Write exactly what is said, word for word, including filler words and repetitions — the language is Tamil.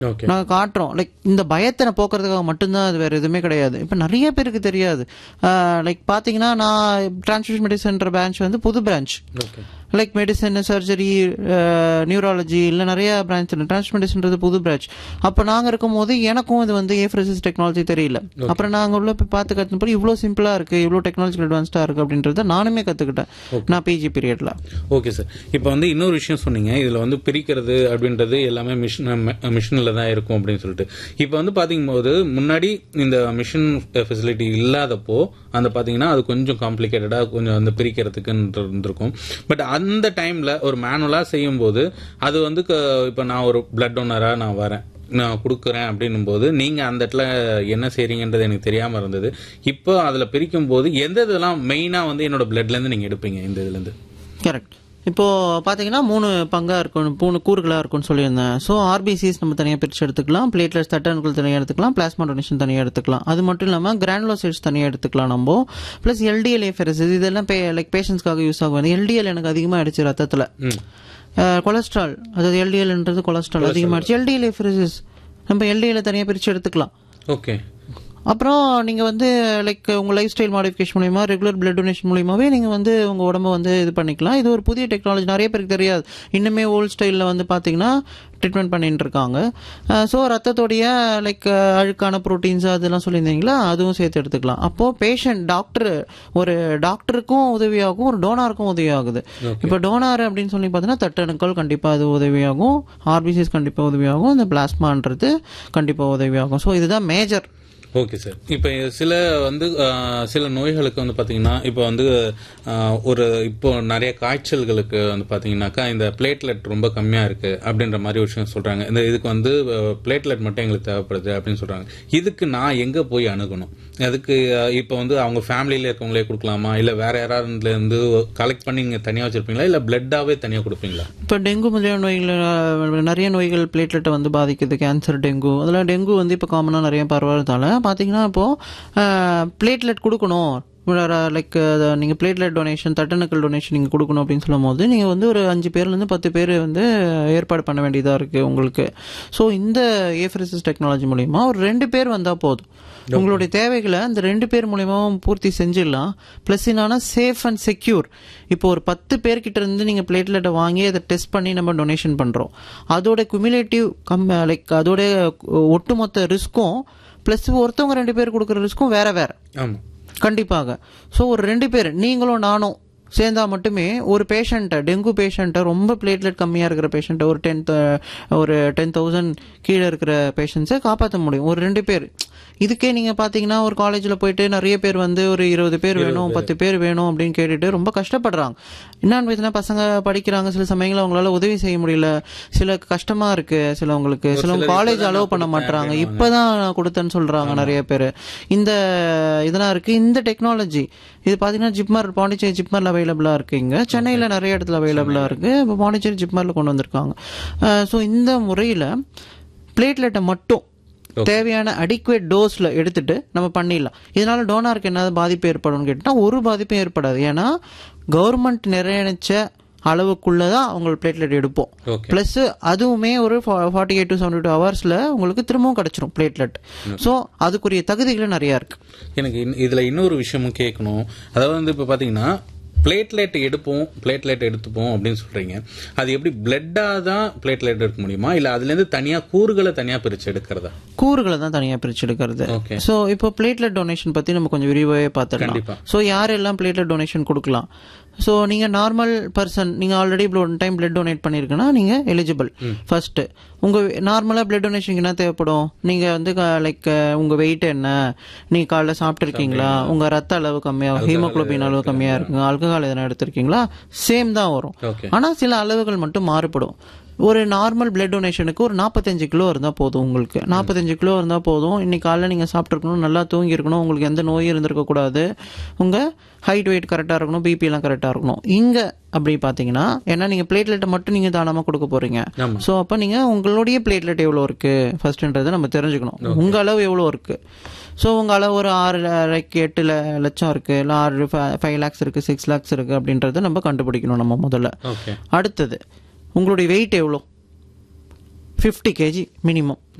ஓகே. நாங்கள் காட்டுறோம். லைக் இந்த பயத்தை போக்குறதுக்காக மட்டும்தான், அது வேறு எதுவுமே கிடையாது. இப்போ நிறைய பேருக்கு தெரியாது. லைக் பார்த்தீங்கன்னா, நான் டிரான்ஸ்ஃபியூஷன் மெடிசன்ற பிரான்ச் வந்து புது branch. Okay. Like medicine, surgery, neurology, இல்லை நிறைய பிரான்ச். டிரான்ஸ்ஃபியூஷன் மெடிசன்றது புது பிரான்ச். அப்போ நாங்கள் இருக்கும் போது எனக்கும் இது வந்து ஏஃப்ரெசிஸ் டெக்னாலஜி தெரியல. அப்புறம் நாங்கள் உள்ள போய் பார்த்து கற்றுனப்போ இவ்வளோ சிம்பிளாக இருக்குது, இவ்வளோ டெக்னாலஜிக்கல் அட்வான்ஸ்டாக இருக்குது அப்படின்றத நானுமே கற்றுக்கிட்டேன் நான் பிஜி பீரியடில். Okay sir. இப்போ வந்து இன்னொரு விஷயம் சொன்னீங்க, இதில் வந்து பிரிக்கிறது அப்படின்றது எல்லாமே மிஷின் மிஷினில் தான் இருக்கும் அப்படின்னு சொல்லிட்டு. இப்போ வந்து பார்த்தீங்கும்போது முன்னாடி இந்த மிஷின் ஃபெசிலிட்டி இல்லாதப்போ அந்த பார்த்தீங்கன்னா அது கொஞ்சம் காம்ப்ளிகேட்டடாக கொஞ்சம் வந்து பிரிக்கிறதுக்குன்னு இருந்திருக்கும். பட் அந்த டைமில் ஒரு மேனுவலாக செய்யும்போது அது வந்து இப்போ நான் ஒரு பிளட் டோனராக நான் வரேன், நான் கொடுக்குறேன் அப்படின்னும் போது நீங்கள் அந்த இடத்துல என்ன செய்கிறீங்கன்றது எனக்கு தெரியாமல் இருந்தது. இப்போ அதில் பிரிக்கும் போது எந்த இதெல்லாம் மெயினாக வந்து என்னோட பிளட்லேருந்து நீங்கள் எடுப்பீங்க இந்த இதுலேருந்து? கரெக்ட். இப்போது பார்த்தீங்கன்னா மூணு பங்காக இருக்கும், மூணு கூறுகளாக இருக்கும்னு சொல்லியிருந்தேன். ஸோ ஆர்பிசிஸ் நம்ம தனியாக பிரித்து எடுத்துக்கலாம், பிளேட்லெட்ஸ் தட்டணுக்கள் தனியாக எடுத்துக்கலாம், பிளாஸ்மா டொனேஷன் தனியாக எடுத்துக்கலாம். அது மட்டும் இல்லாமல் கிரானுலோசைட்ஸ் தனியாக எடுத்துக்கலாம் நம்ம. ப்ளஸ் எல்டிஎல், ஏஃபெரசிஸ் இதெல்லாம் பே லைக் பேஷண்ட்ஸ்க்காக யூஸ் ஆகும். எல்டிஎல் எனக்கு அதிகமாக ஆயிடுச்சு ரத்தத்தில், கொலஸ்ட்ரால், அதாவது எல்டிஎல்ன்றது கொலஸ்ட்ரால் அதிகமாகிடுச்சு. எல்டிஎல், ஏஃபெரசிஸ் நம்ம எல்டிஎல் தனியாக பிரித்து எடுத்துக்கலாம். ஓகே. அப்புறம் நீங்கள் வந்து லைக் உங்கள் லைஃப் ஸ்டைல் மாடிஃபிகேஷன் மூலிமா, ரெகுலர் பிளட் டொனேஷன் மூலியமாகவே நீங்கள் வந்து உங்கள் உடம்பை வந்து இது பண்ணிக்கலாம். இது ஒரு புதிய டெக்னாலஜி, நிறைய பேருக்கு தெரியாது. இன்னுமே ஓல்ட் ஸ்டைலில் வந்து பார்த்தீங்கன்னா ட்ரீட்மெண்ட் பண்ணிட்டு இருக்காங்க. ஸோ ரத்தத்தோடைய லைக் அழுக்கான ப்ரோட்டீன்ஸ் அதெல்லாம் சொல்லியிருந்தீங்களா, அதுவும் சேர்த்து எடுத்துக்கலாம். அப்போது பேஷண்ட் டாக்டர் ஒரு டாக்டருக்கும் உதவியாகும், ஒரு டோனாருக்கும் உதவியாகுது. இப்போ டோனார் அப்படின்னு சொல்லி பார்த்தீங்கன்னா தட்டணுக்கள் கண்டிப்பாக அது உதவியாகும், ஆர்பிசிஸ் கண்டிப்பாக உதவியாகும், இந்த பிளாஸ்மான்றது கண்டிப்பாக உதவியாகும். ஸோ இதுதான் மேஜர். Okay sir. இப்போ சில வந்து சில நோய்களுக்கு வந்து பார்த்தீங்கன்னா இப்போ வந்து ஒரு இப்போ நிறைய காய்ச்சல்களுக்கு வந்து பார்த்தீங்கன்னாக்கா இந்த பிளேட்லெட் ரொம்ப கம்மியாக இருக்குது அப்படின்ற மாதிரி ஒரு விஷயம் சொல்கிறாங்க. இந்த இதுக்கு வந்து பிளேட்லெட் மட்டும் எங்களுக்கு தேவைப்படுது அப்படின்னு சொல்கிறாங்க. இதுக்கு நான் எங்கே போய் அணுகணும்? அதுக்கு இப்போ வந்து அவங்க ஃபேமிலியில் இருக்கவங்களே கொடுக்கலாமா, இல்லை வேற யாராருலேருந்து கலெக்ட் பண்ணி நீங்கள் தனியாக வச்சுருப்பீங்களா, இல்லை பிளட்டாகவே தனியாக கொடுப்பீங்களா? இப்போ டெங்கு முதலிய நோய்கள், நிறைய நோய்கள் பிளேட்லெட்டை வந்து பாதிக்குது. கேன்சர், டெங்கு, அதெல்லாம் டெங்கு வந்து இப்போ காமனாக நிறைய பரவாயில்தால பார்த்தீங்கன்னா இப்போது பிளேட்லெட் கொடுக்கணும். லைக் நீங்கள் பிளேட்லெட் டொனேஷன், தட்டணுக்கள் டொனேஷன் நீங்கள் கொடுக்கணும் அப்படின்னு சொல்லும் போது நீங்கள் வந்து ஒரு அஞ்சு பேர்லேருந்து பத்து பேர் வந்து ஏற்பாடு பண்ண வேண்டியதாக இருக்குது உங்களுக்கு. ஸோ இந்த ஏஃப்ரெசிஸ் டெக்னாலஜி மூலிமா ஒரு ரெண்டு பேர் வந்தால் போதும். உங்களுடைய தேவைகளை அந்த ரெண்டு பேர் மூலியமாகவும் பூர்த்தி செஞ்சிடலாம். ப்ளஸ் என்னன்னா சேஃப் அண்ட் செக்யூர். இப்போ ஒரு பத்து பேர்கிட்ட இருந்து நீங்கள் பிளேட்லெட்டை வாங்கி அதை டெஸ்ட் பண்ணி நம்ம டொனேஷன் பண்ணுறோம். அதோட குமுலேட்டிவ் கம் லைக் அதோட ஒட்டுமொத்த ரிஸ்க்கும் ப்ளஸ் ஒருத்தவங்க ரெண்டு பேர் கொடுக்குற ரிஸ்க்கும் வேற வேற கண்டிப்பாக. ஸோ ஒரு ரெண்டு பேர் நீங்களும் நானும் சேர்ந்தா மட்டுமே ஒரு பேஷண்ட்டை, டெங்கு பேஷண்ட்டை, ரொம்ப பிளேட்லெட் கம்மியாக இருக்கிற பேஷண்ட்டை, ஒரு டென் ஒரு டென் தௌசண்ட் கீழே இருக்கிற பேஷண்ட்ஸை காப்பாற்ற முடியும் ஒரு ரெண்டு பேர். இதுக்கே நீங்கள் பார்த்தீங்கன்னா ஒரு காலேஜில் போயிட்டு நிறைய பேர் வந்து ஒரு இருபது பேர் வேணும், பத்து பேர் வேணும் அப்படின்னு கேட்டுட்டு ரொம்ப கஷ்டப்படுறாங்க. என்னன்னு பார்த்தீங்கன்னா பசங்க படிக்கிறாங்க, சில சமயங்களில் அவங்களால உதவி செய்ய முடியல, சில கஷ்டமாக இருக்குது சிலவங்களுக்கு, சிலவங்க காலேஜ் அலோவ் பண்ண மாட்டாங்க, இப்போ தான் கொடுத்தேன்னு சொல்கிறாங்க நிறைய பேர். இந்த இதெல்லாம் இருக்குது. இந்த டெக்னாலஜி இது பார்த்தீங்கன்னா ஜிப்மர், பாண்டிச்சேரி ஜிப்மரில் அவைலபிளாக இருக்குது, இங்கே சென்னையில் நிறைய இடத்துல அவைலபிளாக இருக்குது, இப்போ பாண்டிச்சேரி ஜிப்மரில் கொண்டு வந்திருக்காங்க. ஸோ இந்த முறையில் பிளேட்லெட்டை மட்டும் தேவையான அடிக்குவேட் டோஸ்ல எடுத்துட்டு நம்ம பண்ணிடலாம். இதனால டோனாருக்கு என்ன பாதிப்பு ஏற்படும் கேட்டா ஒரு பாதிப்பும் ஏற்படாது. ஏன்னா கவர்மெண்ட் நிர்ணயிச்ச அளவுக்குள்ளதான் அவங்க பிளேட்லெட் எடுப்போம். பிளஸ் அதுவுமே ஒரு forty eight to seventy two ஹவர்ஸ்ல உங்களுக்கு திரும்பவும் கிடைச்சிரும் பிளேட்லெட். ஸோ அதுக்குரிய தகுதிகள் நிறைய இருக்கு. எனக்கு இதுல இன்னொரு விஷயமும் கேட்கணும். அதாவது வந்து இப்ப பாத்தீங்கன்னா பிளேட்லெட் எடுப்போம், பிளேட்லெட் எடுத்துப்போம் அப்படின்னு சொல்றீங்க. அது எப்படி பிளட்டாக தான் பிளேட்லெட் எடுக்க முடியுமா, இல்லை அதுலேருந்து தனியாக கூறுகளை தனியாக பிரித்து எடுக்கிறதா? கூறுகளை தான் தனியாக பிரித்து எடுக்கிறது. ஓகே. ஸோ இப்போ பிளேட்லெட் டொனேஷன் பற்றி நம்ம கொஞ்சம் விரிவாகவே பார்த்துக்கலாம். ஸோ யாரெல்லாம் பிளேட்லெட் டொனேஷன் கொடுக்கலாம்? ஸோ நீங்கள் நார்மல் பர்சன், நீங்கள் already one time blood donate பண்ணியிருக்குன்னா நீங்கள் எலிஜிபிள். ஃபர்ஸ்ட்டு உங்கள் நார்மலாக பிளட் டொனேஷனுக்கு என்ன தேவைப்படும்? நீங்கள் வந்து லைக் உங்கள் வெயிட் என்ன, நீங்கள் காலைல சாப்பிட்ருக்கீங்களா, உங்கள் ரத்த அளவு கம்மியாக, ஹீமோகுளோபின் அளவு கம்மியாக இருக்குங்க, ஆல்கஹால் எதனா எடுத்திருக்கீங்களா, சேம் தான் வரும். ஆனால் சில அளவுகள் மட்டும் மாறுபடும். ஒரு நார்மல் பிளட் டொனேஷனுக்கு ஒரு நாற்பத்தஞ்சு கிலோ இருந்தால் போதும். உங்களுக்கு நாற்பத்தஞ்சு கிலோ இருந்தால் போதும். இன்னைக்கு காலைல நீங்கள் சாப்பிட்ருக்கணும், நல்லா தூங்கியிருக்கணும், உங்களுக்கு எந்த நோயும் இருந்திருக்கக்கூடாது, உங்கள் ஹைட் வெயிட் கரெக்டாக இருக்கணும், பிபிலாம் கரெக்டாக இருக்கணும். இங்கே அப்படி பார்த்தீங்கன்னா ஏன்னா நீங்கள் பிளேட்லெட்டை மட்டும் நீங்கள் தானமாக கொடுக்க போகிறீங்க. ஸோ அப்போ நீங்கள் உங்களுடைய பிளேட்லெட் எவ்வளோ இருக்குது ஃபர்ஸ்ட்ன்றதை நம்ம தெரிஞ்சுக்கணும். உங்கள் அளவு எவ்வளோ இருக்குது. ஸோ உங்கள் அளவு ஒரு ஆறு லைக் எட்டு லட்சம் இருக்குது, இல்லை ஆறு ஃபைவ் லேக்ஸ் இருக்குது, சிக்ஸ் லேக்ஸ் இருக்குது அப்படின்றத நம்ம கண்டுபிடிக்கணும் நம்ம முதல்ல. அடுத்தது உங்களுடைய வெயிட் எவ்வளோ, ஃபிஃப்டி கேஜி மினிமம்.